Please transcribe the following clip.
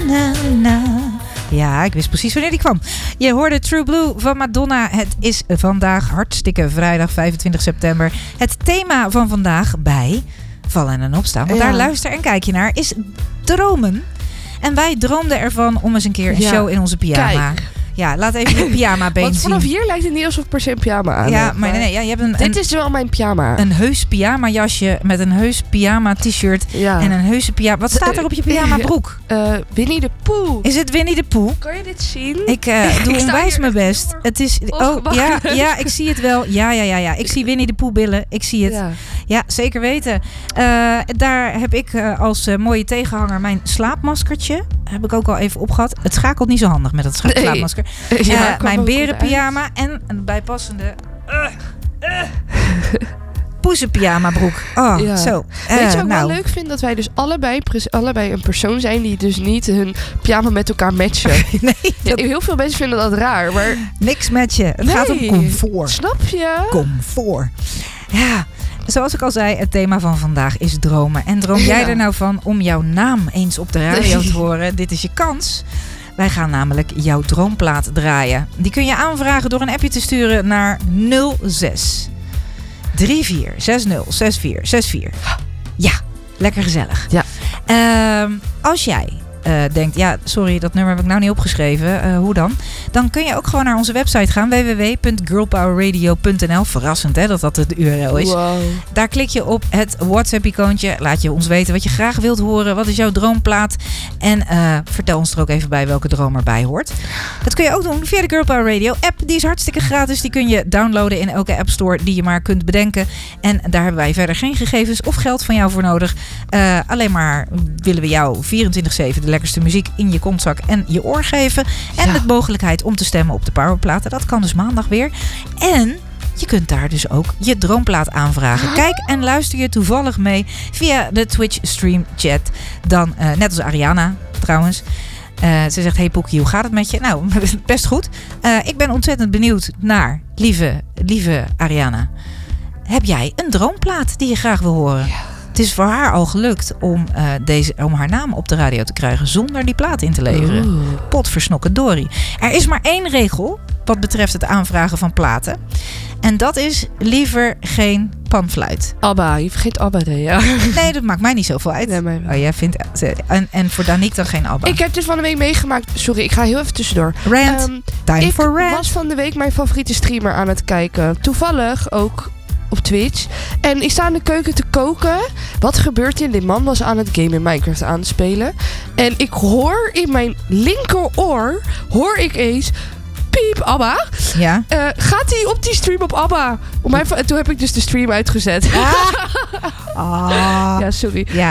na, na. Ja, ik wist precies wanneer die kwam. Je hoorde True Blue van Madonna. Het is vandaag hartstikke vrijdag 25 september. Het thema van vandaag bij Vallen en Opstaan, want daar luister en kijk je naar, is dromen. En wij droomden ervan om eens een keer een show in onze pyjama. Kijk. Ja, laat even je pyjama-been zien. Want vanaf hier lijkt het niet alsof ik per se een pyjama aan Ja, heb, maar nee, je hebt dit is wel mijn pyjama. Een heus pyjama-jasje met een heus pyjama-t-shirt en een heuse pyjama. Wat staat er op je pyjama-broek? Winnie de Pooh. Is het Winnie de Pooh? Kan je dit zien? Ik doe onwijs mijn best. Het is. Ja, ik zie het wel. Ja. Ik zie Winnie de Pooh billen. Ik zie het. Ja, zeker weten. Daar heb ik als mooie tegenhanger mijn slaapmaskertje. Heb ik ook al even opgehad. Het schakelt niet zo handig met dat slaapmasker. Mijn berenpyjama en een bijpassende poezenpyjama broek. Zo. Weet je wat ik wel leuk vind? Dat wij dus allebei een persoon zijn die dus niet hun pyjama met elkaar matchen. Heel veel mensen vinden dat raar. Maar niks matchen. Het gaat om comfort. Snap je? Comfort. Ja. Zoals ik al zei, het thema van vandaag is dromen. En droom jij er nou van om jouw naam eens op de radio te horen? Dit is je kans. Wij gaan namelijk jouw droomplaat draaien. Die kun je aanvragen door een appje te sturen naar 06 34 60 64 64. Ja, lekker gezellig. Ja. Als jij denkt, ja, sorry, dat nummer heb ik nou niet opgeschreven. Hoe dan? Dan kun je ook gewoon naar onze website gaan. www.girlpowerradio.nl. Verrassend, hè, dat de URL is. Wow. Daar klik je op het WhatsApp-icoontje. Laat je ons weten wat je graag wilt horen. Wat is jouw droomplaat? En vertel ons er ook even bij welke droom erbij hoort. Dat kun je ook doen via de Girl Power Radio app. Die is hartstikke gratis. Die kun je downloaden in elke app store die je maar kunt bedenken. En daar hebben wij verder geen gegevens of geld van jou voor nodig. Alleen maar willen we jou 24/7 de lekkerste muziek in je kontzak en je oor geven. En de mogelijkheid om te stemmen op de powerplaten. Dat kan dus maandag weer. En je kunt daar dus ook je droomplaat aanvragen. Kijk en luister je toevallig mee via de Twitch stream chat. Dan, net als Ariana trouwens. Ze zegt, hey Poekie, hoe gaat het met je? Nou, best goed. Ik ben ontzettend benieuwd naar, lieve Ariana. Heb jij een droomplaat die je graag wil horen? Ja. Het is voor haar al gelukt om haar naam op de radio te krijgen zonder die plaat in te leveren. Potversnokken Dorie. Er is maar één regel wat betreft het aanvragen van platen. En dat is liever geen panfluit. ABBA, je vergeet ABBA. Nee, dat maakt mij niet zoveel uit. Nee, jij vindt, en voor Danique dan geen ABBA. Ik heb dit van de week meegemaakt. Sorry, ik ga heel even tussendoor. Rant. Time for rant. Ik was van de week mijn favoriete streamer aan het kijken. Toevallig ook op Twitch. En ik sta in de keuken te koken. Wat gebeurt hier? Die man was aan het game in Minecraft aan het spelen. En ik hoor in mijn linkeroor, hoor ik eens, piep, ABBA. Ja. Gaat hij op die stream op ABBA? Toen heb ik dus de stream uitgezet. Ja, sorry. Ja.